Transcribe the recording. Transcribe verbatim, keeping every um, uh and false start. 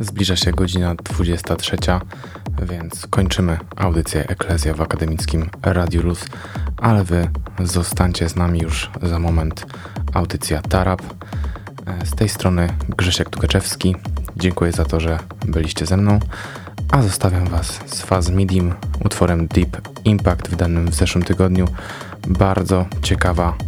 Zbliża się godzina dwudziesta trzecia, więc kończymy audycję Eklezja w akademickim Radiu Luz, ale wy zostańcie z nami już za moment. Audycja Tarab. Z tej strony Grzesiek Tukaczewski. Dziękuję za to, że byliście ze mną, a zostawiam was z Fuzz Midim, utworem Deep Impact wydanym w zeszłym tygodniu. Bardzo ciekawa